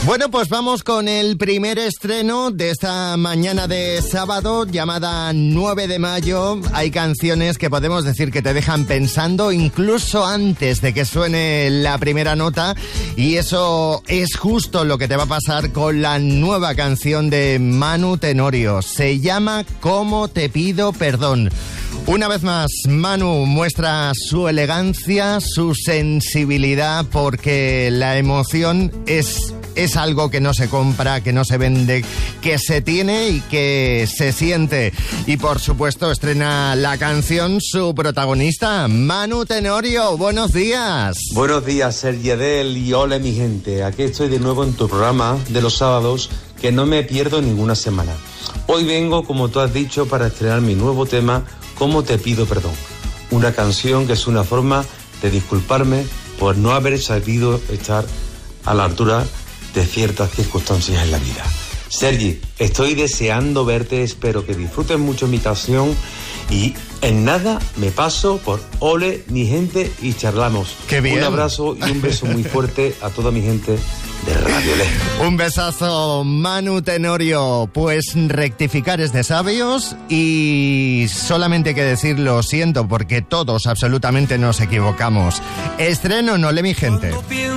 Bueno, pues vamos con el primer estreno de esta mañana de sábado, llamada 9 de mayo. Hay canciones que podemos decir que te dejan pensando incluso antes de que suene la primera nota, y eso es justo lo que te va a pasar con la nueva canción de Manu Tenorio. Se llama ¿Cómo te pido perdón? Una vez más, Manu muestra su elegancia, su sensibilidad, porque la emoción es algo que no se compra, que no se vende, que se tiene y que se siente. Y por supuesto estrena la canción su protagonista, Manu Tenorio. Buenos días. Buenos días, Sergi Adel, y hola mi gente. Aquí estoy de nuevo en tu programa de los sábados, que no me pierdo ninguna semana. Hoy vengo, como tú has dicho, para estrenar mi nuevo tema, ¿Cómo te pido perdón? Una canción que es una forma de disculparme por no haber sabido estar a la altura de ciertas circunstancias en la vida. Sergi, estoy deseando verte, espero que disfrutes mucho mi canción y en nada me paso por Ole mi gente y charlamos. ¡Qué bien! Un abrazo y un beso muy fuerte a toda mi gente de Radio Le. Un besazo, Manu Tenorio. Pues rectificar es de sabios y solamente hay que decir lo siento, porque todos absolutamente nos equivocamos. Estreno, no le mi gente.